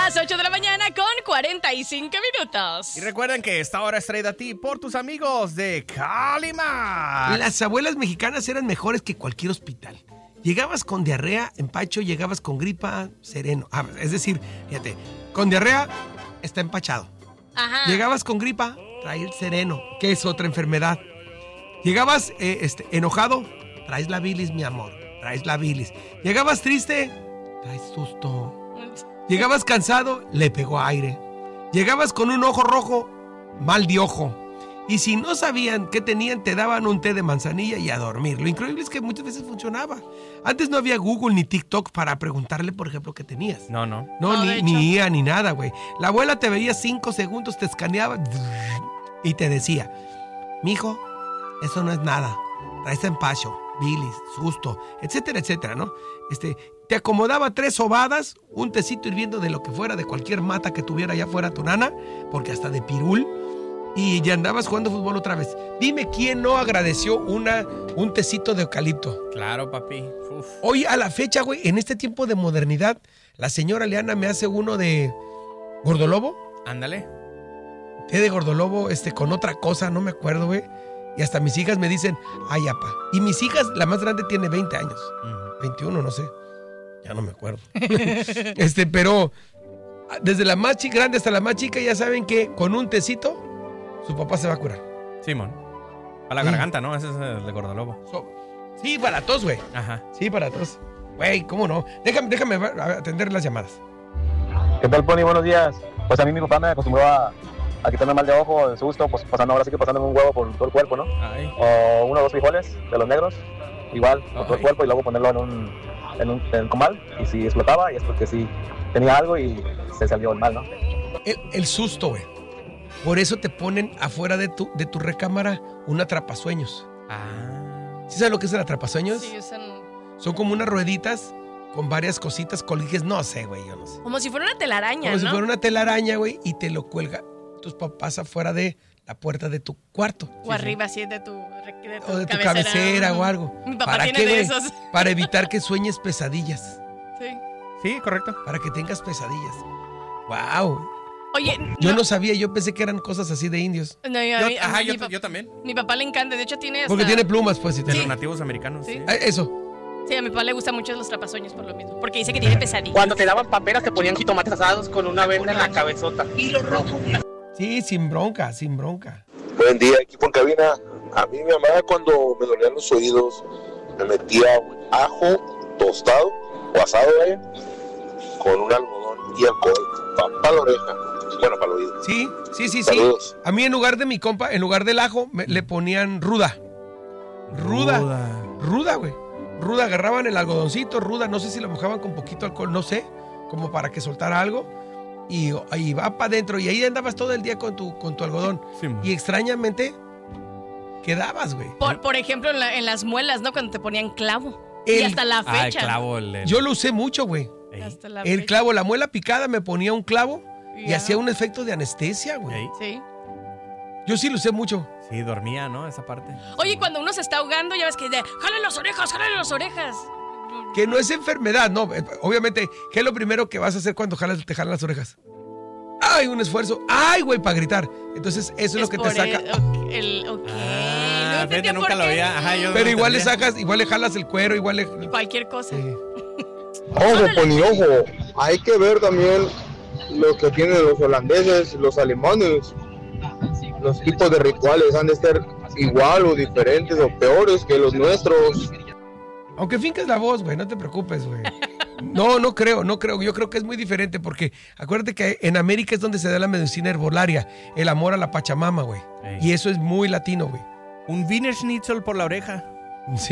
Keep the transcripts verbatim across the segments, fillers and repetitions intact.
las ocho de la mañana con cuarenta y cinco minutos. Y recuerden que esta hora es traída a ti por tus amigos de Calimax. Las abuelas mexicanas eran mejores que cualquier hospital. Llegabas con diarrea, empacho, llegabas con gripa, sereno. Ah, es decir, fíjate, con diarrea está empachado. Ajá. Llegabas con gripa, trae el sereno, que es otra enfermedad. Llegabas eh, este, enojado, traes la bilis, mi amor, traes la bilis. Llegabas triste, traes susto. Llegabas cansado, le pegó aire. Llegabas con un ojo rojo, mal de ojo. Y si no sabían qué tenían, te daban un té de manzanilla y a dormir. Lo increíble es que muchas veces funcionaba. Antes no había Google ni TikTok para preguntarle, por ejemplo, qué tenías. No, no. No, No, ni, de hecho. ni I A ni nada, güey. La abuela te veía cinco segundos, te escaneaba y te decía, mijo, eso no es nada. Traes empacho, bilis, susto, etcétera, etcétera, ¿no? Este, te acomodaba tres sobadas, un tecito hirviendo de lo que fuera, de cualquier mata que tuviera allá fuera tu nana, porque hasta de pirul, y ya andabas jugando fútbol otra vez. Dime quién no agradeció una, un tecito de eucalipto. Claro, papi. Uf. Hoy a la fecha, güey, en este tiempo de modernidad, la señora Leana me hace uno de gordolobo, Ándale. té de gordolobo, este, con otra cosa, no me acuerdo, güey. Y hasta mis hijas me dicen, ay, apa. Y mis hijas, la más grande tiene veinte años. Ujú. veintiuno, no sé. Ya no me acuerdo. este, pero desde la más chi- grande hasta la más chica ya saben que con un tecito su papá se va a curar. Simón. A la Sí. garganta, ¿no? Ese es el de Gordolobo. So, sí, para tos, güey. Ajá. Sí, para tos. Güey, ¿cómo no? Déjame, déjame va- atender las llamadas. ¿Qué tal, Pony? Buenos días. Pues a mí mi papá me acostumbró a, a quitarme mal de ojo, de susto, pues pasando ahora sí que pasándome un huevo por todo el cuerpo, ¿no? Ay. O uno o dos frijoles de los negros, igual, por todo el Ay. cuerpo y luego ponerlo en un, en un, en un comal. Y si explotaba, y es porque sí tenía algo y se salió el mal, ¿no? El, el susto, güey. Por eso te ponen afuera de tu, de tu recámara un atrapasueños. Ah. ¿Sí sabes lo que es el atrapasueños? Sí, usan Son como unas rueditas con varias cositas, coliges, no sé, güey, yo no sé. como si fuera una telaraña, Como ¿no? si fuera una telaraña, güey, y te lo cuelga tus papás afuera de la puerta de tu cuarto. O arriba, así de tu, de tu O de tu cabecera, cabecera Ujú. o algo. Mi papá ¿Para tiene qué, de güey? esos. Para evitar que sueñes pesadillas. Sí. Sí, correcto. Para que tengas pesadillas. Wow. Oye, Yo no sabía, yo pensé que eran cosas así de indios. no, yo- Yo- a mí- a ajá, mi yo, papá- yo también. Mi papá le encanta, de hecho tiene hasta... Porque tiene plumas, pues. Y De te- los nativos americanos. Sí. Sí. Ah, eso. Sí, a mi papá le gustan mucho los trapasueños por lo mismo, porque dice que tiene pesadillas. Cuando te daban paperas te ponían jitomates asados con una venda en la cabezota. Sí, sin bronca, sin bronca. Buen día, equipo en cabina. A mí mi mamá cuando me dolían los oídos me metía ajo tostado o asado, ¿eh? Con un algodón y alcohol para la oreja, bueno, para el oído. Sí, sí, sí, sí. Saludos. A mí en lugar de mi compa, en lugar del ajo, me- le ponían ruda. Ruda. Ruda, güey. Ruda, agarraban el algodoncito, ruda, no sé si lo mojaban con poquito alcohol, no sé, como para que soltara algo. Y ahí va para adentro. Y ahí andabas todo el día con tu, con tu algodón. Sí. Y extrañamente, quedabas, güey. Por, por ejemplo, en, la- en las muelas, ¿no? Cuando te ponían clavo. Y El- hasta la Ah, el fecha. clavo. El, el- Yo lo usé mucho, güey. Ey. Hasta la El fecha. clavo, la muela picada, me ponía un clavo y Ya. hacía un efecto de anestesia, güey. Ey. Sí. Yo sí lo usé mucho. Sí, dormía, ¿no? Esa parte. Oye, cuando uno se está ahogando, ya ves que de, jale las orejas, jale las orejas. Que no es enfermedad, no. eh, Obviamente, ¿qué es lo primero que vas a hacer cuando jalas, te jalan las orejas? ¡Ay, un esfuerzo! ¡Ay, güey, para gritar! Entonces, eso es, lo que te por saca. el- ok, el, ok. Ah, No fíjate, entendía nunca por lo qué. veía. Ajá, yo- Pero igual le entendía. sacas, igual le jalas el cuero, igual le... Cualquier cosa. Sí. Ojo, Pony, ojo. Hay que ver también lo que tienen los holandeses, los alemanes. Los tipos de rituales han de ser igual o diferentes o peores que los nuestros. Aunque finques la voz, güey, no te preocupes, güey. No, no creo, no creo. Yo creo que es muy diferente porque acuérdate que en América es donde se da la medicina herbolaria, el amor a la Pachamama, güey. Ey. Y eso es muy latino, güey. Un Wiener Schnitzel por la oreja. Sí.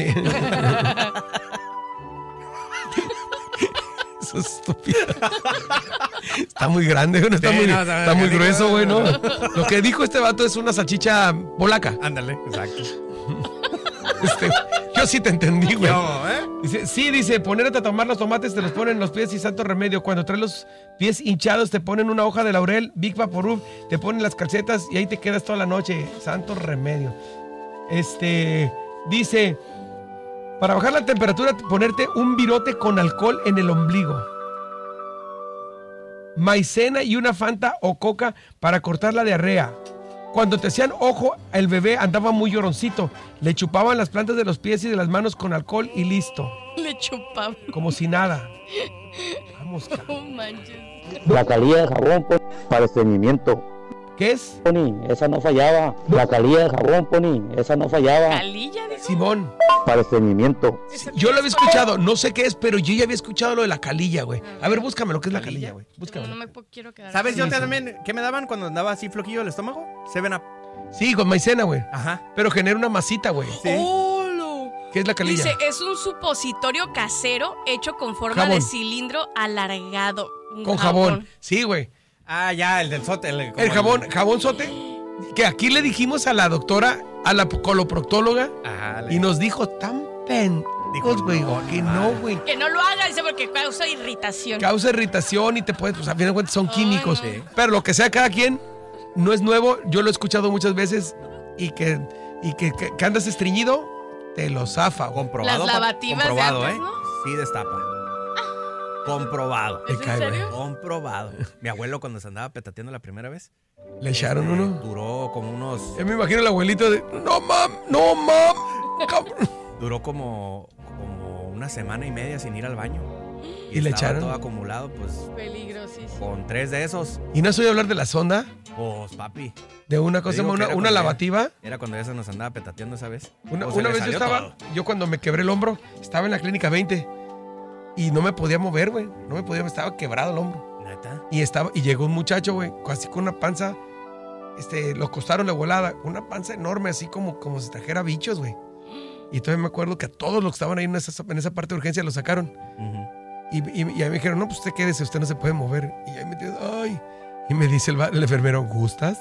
Eso es estúpido. Está muy grande, güey. No está Sí, muy, no, está- está muy digo- grueso, güey, ¿no? Lo que dijo este vato es una salchicha polaca. Ándale, exacto. Este, yo sí te entendí, güey. Yo, ¿eh? Dice, sí, dice, ponerte a tomar los tomates, te los ponen en los pies y santo remedio. Cuando traes los pies hinchados, te ponen una hoja de laurel, Big Vaporub, te ponen las calcetas y ahí te quedas toda la noche. Santo remedio. Este, dice, para bajar la temperatura, ponerte un virote con alcohol en el ombligo. maicena y una Fanta o Coca para cortar la diarrea. Cuando te hacían ojo, el bebé andaba muy lloroncito. Le chupaban las plantas de los pies y de las manos con alcohol y listo. Le chupaban. Como si nada. Vamos, cara. No manches. La calidad de jabón, Pony, para estreñimiento. ¿Qué es? Pony, esa no fallaba. La calidad de jabón, Pony, esa no fallaba. ¿Calilla, dijo? Simón. Para estreñimiento. Yo lo había escuchado, no sé qué es, pero yo ya había escuchado lo de la calilla, güey. A ver, búscame lo que es la calilla, güey. Búscame. No me quiero quedar. ¿Sabes así. yo también qué me daban cuando andaba así floquillo el estómago? Seven Up. Sí, con maicena, güey. Ajá. Pero genera una masita, güey. Sí. ¡Oh, no! ¿Qué es la calilla? Dice, es un supositorio casero hecho con forma Jabón. de cilindro alargado. Un Con jabón. Sí, güey. Ah, ya, el del sote. El, como El jabón, jabón sote, que aquí le dijimos a la doctora, a la coloproctóloga, Ajá, le- y nos dijo tan pendejos, güey, no, que no, no, madre. güey. Que no lo haga, dice, porque causa irritación. Causa irritación y te puedes, pues a fin de cuentas son Ay, químicos. no. Sí. Pero lo que sea cada quien, no es nuevo, yo lo he escuchado muchas veces y que, y que, que, que andas estreñido, te lo zafa, güey. Comprobado. Las lavativas de comprobado, antes, ¿eh? ¿no? Sí, destapa. Comprobado. ¿Es Te en cae, güey. serio? Comprobado. Mi abuelo cuando se andaba petateando la primera vez, Le echaron eh, uno. duró como unos... Yo me imagino el abuelito de, no mam, no mam, cabrón. Duró como, como una semana y media sin ir al baño. ¿Y le estaba echaron? todo acumulado, pues, Peligrosísimo. con tres de esos. ¿Y no has oído hablar de la sonda? Pues, papi. De una cosa, digo que una, era una cuando ya- lavativa. Era cuando ya se nos andaba petateando esa vez. Una, O se una le vez yo salió estaba, todo. yo cuando me quebré el hombro, estaba en la clínica veinte y no me podía mover, güey. No me podía, me estaba quebrado el hombro. ¿Neta? Y estaba, y llegó un muchacho, güey, casi con una panza, este, lo costaron la volada, una panza enorme, así como, como si trajera bichos, güey. Y todavía me acuerdo que a todos los que estaban ahí en esa, en esa parte de urgencia lo sacaron. Ujú. Y, y, y ahí me dijeron, no, pues usted quédese, usted no se puede mover. Y ahí me dijo, ay. Y me dice el, va- el enfermero, ¿gustas?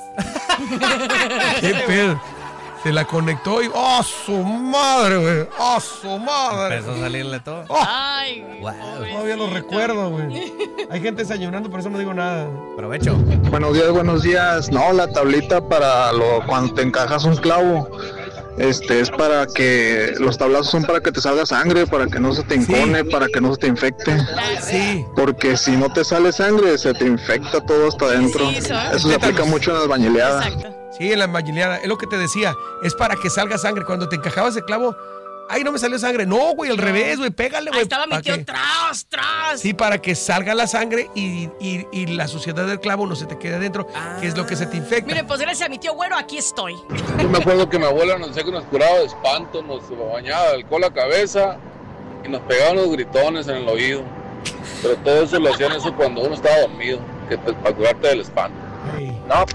¿Qué pedo? Se la conectó y, ¡oh, su madre, güey! ¡Oh, su madre! Empezó a salirle todo. ¡Oh! Ay, Wow. Todavía lo recuerdo, güey. Hay gente desayunando, por eso no digo nada. Provecho. Buenos días, buenos días. No, la tablita para lo cuando te encajas un clavo, este es para que los tablazos son para que te salga sangre, para que no se te encone, para que no se te infecte. Sí. Porque si no te sale sangre, se te infecta todo hasta adentro. Sí, eso, ¿eh? Eso se aplica mucho en las bañileadas. Exacto. Sí, en la mañileada. Es lo que te decía. Es para que salga sangre. Cuando te encajabas el clavo, ¡ay, no me salió sangre! No, güey, al revés, güey. Pégale, Ahí güey. estaba mi ¿para tío, qué? tras, tras. Sí, para que salga la sangre y, y, y la suciedad del clavo no se te quede adentro, que es lo que se te infecta. Miren, pues gracias a mi tío güero, aquí estoy. Yo me acuerdo que mi abuela nos decía que nos curaba de espanto, nos bañaba de alcohol la cabeza y nos pegaba unos gritones en el oído. Pero todo eso lo hacían eso cuando uno estaba dormido, que te- para curarte del espanto. Ey. No,